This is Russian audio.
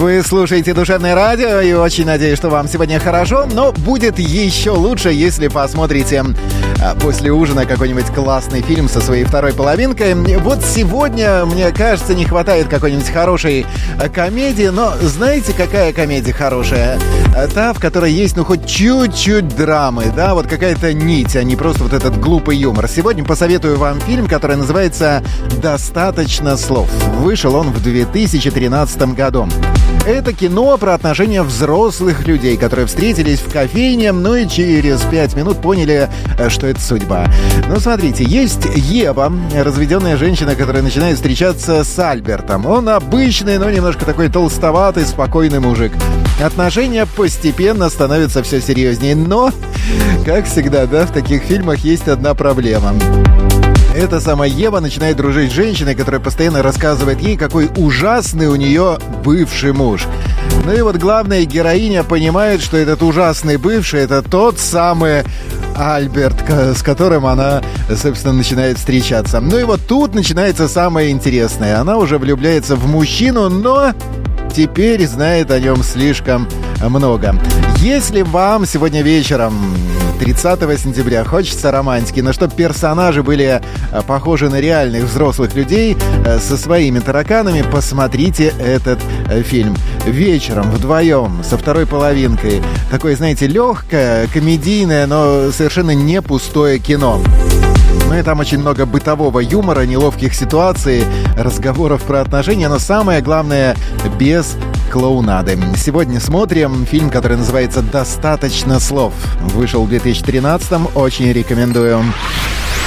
Вы слушаете «Душевное радио» и очень надеюсь, что вам сегодня хорошо, но будет еще лучше, если посмотрите после ужина какой-нибудь классный фильм со своей второй половинкой. Вот сегодня, мне кажется, не хватает какой-нибудь хорошей комедии, но знаете, какая комедия хорошая? Та, в которой есть, ну, хоть чуть-чуть драмы, да, вот какая-то нить, а не просто вот этот глупый юмор. Сегодня посоветую вам фильм, который называется «Достаточно слов». Вышел он в 2013 году. Это кино про отношения взрослых людей, которые встретились в кофейне, ну и через 5 минут поняли, что это судьба. Ну, смотрите, есть Ева, разведенная женщина, которая начинает встречаться с Альбертом. Он обычный, но немножко такой толстоватый, спокойный мужик. Отношения постепенно становятся все серьезнее, но, как всегда, да, в таких фильмах есть одна проблема. Эта самая Ева начинает дружить с женщиной, которая постоянно рассказывает ей, какой ужасный у нее бывший муж. Ну и вот главная героиня понимает, что этот ужасный бывший — это тот самый Альберт, с которым она, собственно, начинает встречаться. Ну и вот тут начинается самое интересное. Она уже влюбляется в мужчину, но теперь знает о нем слишком много. Если вам сегодня вечером, 30 сентября, хочется романтики, но чтобы персонажи были похожи на реальных взрослых людей со своими тараканами, посмотрите этот фильм. Вечером, вдвоем, со второй половинкой. Такое, знаете, легкое, комедийное, но совершенно не пустое кино. Ну и там очень много бытового юмора, неловких ситуаций, разговоров про отношения, но самое главное, без клоунады. Сегодня смотрим фильм, который называется «Достаточно слов». Вышел в 2013-м, очень рекомендую.